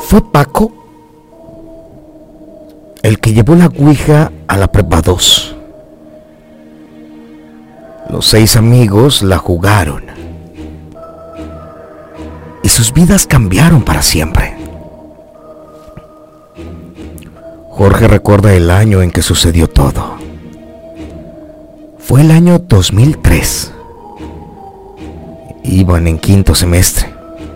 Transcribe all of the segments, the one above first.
Fue Paco el que llevó la ouija a la prepa 2. Los 6 amigos la jugaron y sus vidas cambiaron para siempre. Jorge recuerda el año en que sucedió todo. Fue el año 2003. Iban en 5º semestre.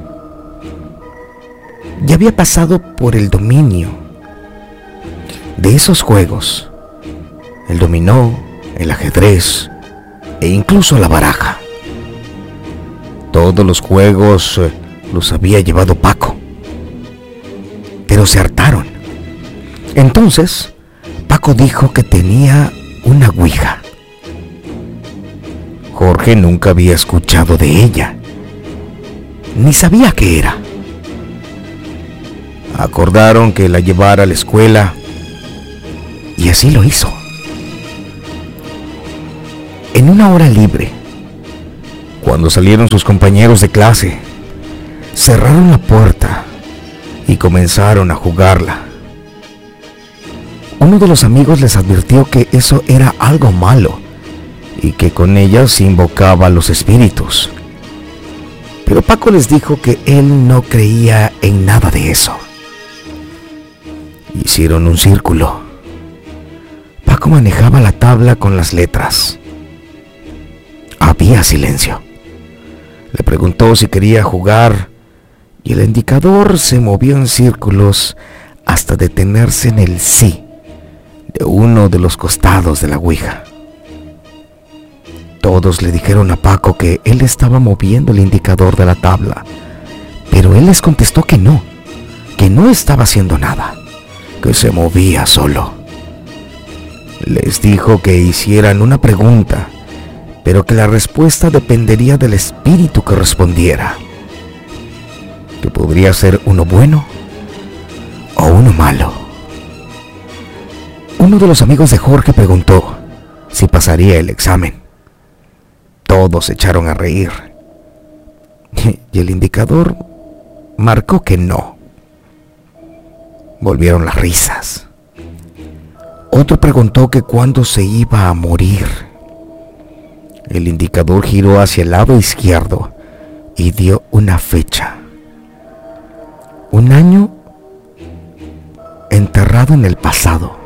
Ya había pasado por el dominio de esos juegos, el dominó, el ajedrez e incluso la baraja. Todos los juegos los había llevado Paco, pero se hartaron. Entonces, Paco dijo que tenía una ouija. Jorge nunca había escuchado de ella, ni sabía qué era. Acordaron que la llevara a la escuela y así lo hizo. En una hora libre, cuando salieron sus compañeros de clase, cerraron la puerta y comenzaron a jugarla. Uno de los amigos les advirtió que eso era algo malo y que con ella se invocaba a los espíritus. Pero Paco les dijo que él no creía en nada de eso. Hicieron un círculo. Paco manejaba la tabla con las letras. Había silencio. Le preguntó si quería jugar y el indicador se movió en círculos hasta detenerse en el sí de uno de los costados de la ouija. Todos le dijeron a Paco que él estaba moviendo el indicador de la tabla, pero él les contestó que no estaba haciendo nada, que se movía solo. Les dijo que hicieran una pregunta, pero que la respuesta dependería del espíritu que respondiera, que podría ser uno bueno o uno malo. Uno de los amigos de Jorge preguntó si pasaría el examen. Todos se echaron a reír y el indicador marcó que no. Volvieron las risas. Otro preguntó que cuándo se iba a morir. El indicador giró hacia el lado izquierdo y dio una fecha. Un año enterrado en el pasado.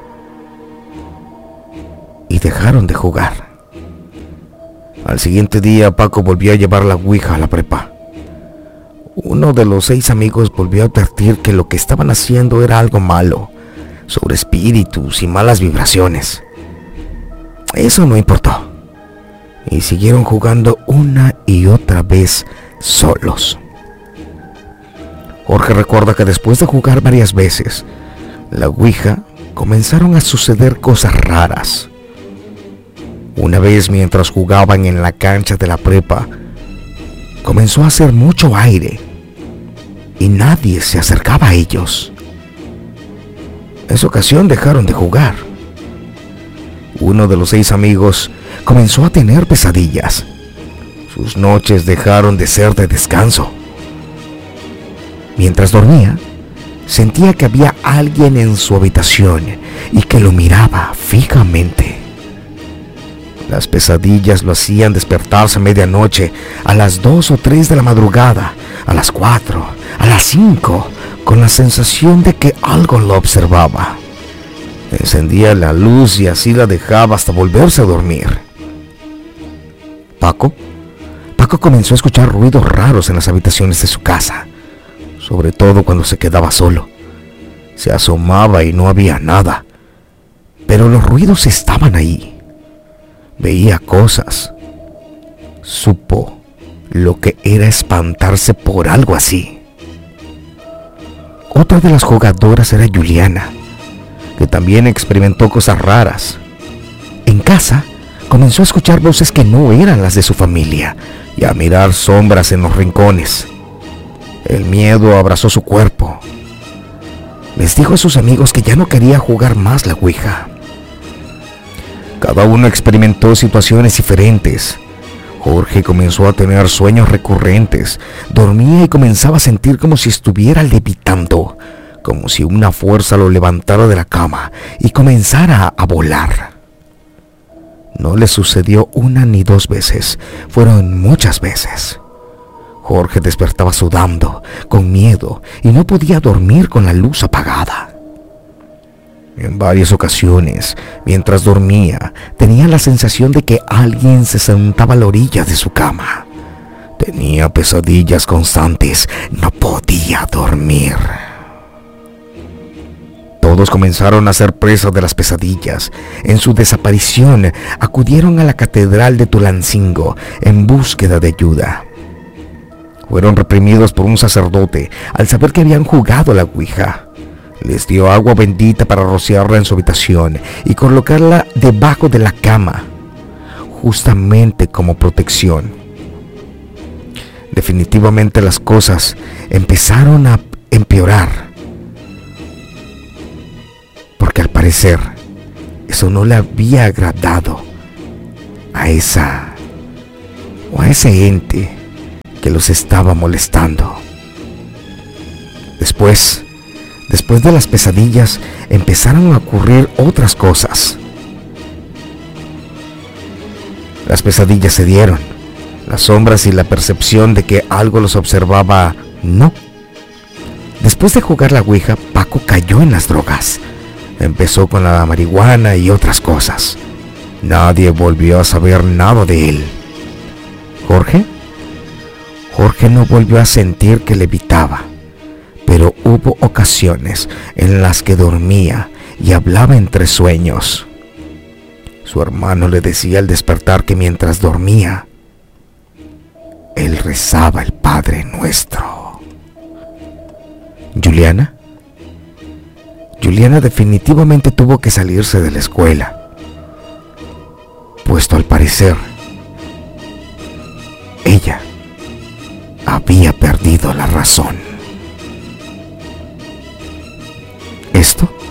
Y dejaron de jugar. Al siguiente día, Paco volvió a llevar la ouija a la prepa. Uno de los 6 amigos volvió a advertir que lo que estaban haciendo era algo malo, sobre espíritus y malas vibraciones. Eso no importó, y siguieron jugando una y otra vez solos. Jorge recuerda que después de jugar varias veces, la ouija comenzaron a suceder cosas raras. Una vez, mientras jugaban en la cancha de la prepa, comenzó a hacer mucho aire y nadie se acercaba a ellos. En esa ocasión dejaron de jugar. Uno de los 6 amigos comenzó a tener pesadillas. Sus noches dejaron de ser de descanso. Mientras dormía, sentía que había alguien en su habitación y que lo miraba fijamente. Las pesadillas lo hacían despertarse a medianoche, a las 2 o 3 de la madrugada, a las 4, a las 5, con la sensación de que algo lo observaba. Encendía la luz y así la dejaba hasta volverse a dormir. Paco comenzó a escuchar ruidos raros en las habitaciones de su casa, sobre todo cuando se quedaba solo. Se asomaba y no había nada, pero los ruidos estaban ahí. Veía cosas. Supo lo que era espantarse por algo así. Otra de las jugadoras era Juliana, que también experimentó cosas raras. En casa, comenzó a escuchar voces que no eran las de su familia y a mirar sombras en los rincones. El miedo abrazó su cuerpo. Les dijo a sus amigos que ya no quería jugar más la ouija. Cada uno experimentó situaciones diferentes. Jorge comenzó a tener sueños recurrentes. Dormía y comenzaba a sentir como si estuviera levitando, como si una fuerza lo levantara de la cama y comenzara a volar. No le sucedió una ni dos veces, fueron muchas veces. Jorge despertaba sudando, con miedo, y no podía dormir con la luz apagada. En varias ocasiones, mientras dormía, tenía la sensación de que alguien se sentaba a la orilla de su cama. Tenía pesadillas constantes, no podía dormir. Todos comenzaron a ser presa de las pesadillas. En su desaparición, acudieron a la catedral de Tulancingo en búsqueda de ayuda. Fueron reprimidos por un sacerdote al saber que habían jugado a la ouija. Les dio agua bendita para rociarla en su habitación y colocarla debajo de la cama, justamente como protección. Definitivamente las cosas empezaron a empeorar, porque al parecer eso no le había agradado a ese ente que los estaba molestando. Después de las pesadillas, empezaron a ocurrir otras cosas. Las pesadillas se dieron. Las sombras y la percepción de que algo los observaba, no. Después de jugar la ouija, Paco cayó en las drogas. Empezó con la marihuana y otras cosas. Nadie volvió a saber nada de él. Jorge no volvió a sentir que levitaba. Pero hubo ocasiones en las que dormía y hablaba entre sueños. Su hermano le decía al despertar que mientras dormía, él rezaba el Padre Nuestro. Juliana definitivamente tuvo que salirse de la escuela, puesto al parecer ella había perdido la razón. Esto